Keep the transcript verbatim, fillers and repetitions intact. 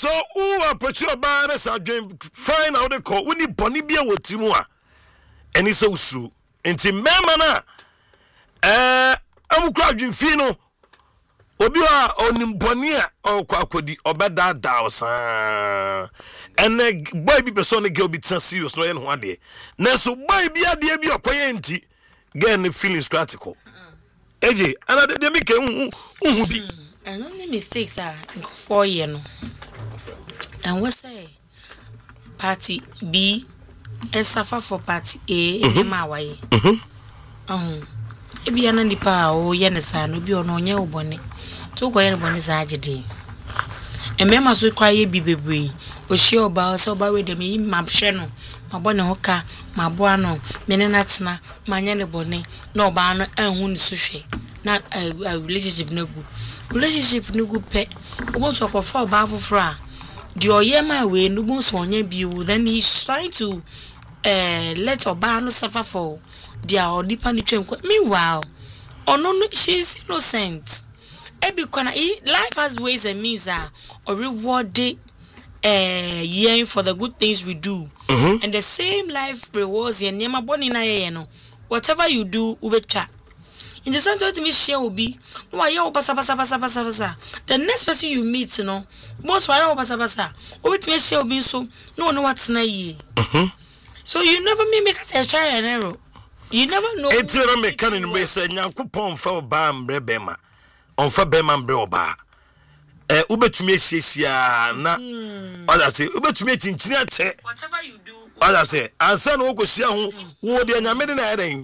so who approach your bar as a dream find out the call when you bonny be a what timua and it's so true into memana eh I'm crowding fino Obia onim bonia o kwakodi obeda da osan ene boy bi person girl bi tan serious no ye no ade na so boy bi ade bi okoye nti girl ne feelings critical eje ana de me ke hu bi and only mistakes are for you no and what say party B and suffer for party A in my way mhm mhm ebi ana nipa o ye ne sa no bi ono nya obone to kwa yen boni za agide emema so kwa ye bibebre o hie oba so oba we dem yi mabhwe no mabone hoka mabo no mene natena manya ne boni na oba no anhu ni so hwe na relationship na gu relationship na gu pe obo so ko fa oba afofra the oyema we no bo so onya biu then he's trying to uh, let oba no suffer for their odipa ni twem meanwhile ono no she's innocent. Ebi kona life has ways and means are or rewarded uh yearning for the good things we do. Mm-hmm. And the same life rewards ye nyama boni na ye no. Whatever you do, ubecha. In the same way to me share will be no why you basa basa basa basa basa. The next person you meet, you know, most why you basa basa. Obi to me share will be so no know what's na ye. Mm-hmm. So you never me make us a trial and error. You never know. It's a mechanic way say nyankopon fa ba mbre bema. On fa bema mbre oba. Eh ubetumi ehiesia na oda say ubetumi chinchini ache. Whatever you do. Oda say ansa no kosia ho wo de anyame de na eden.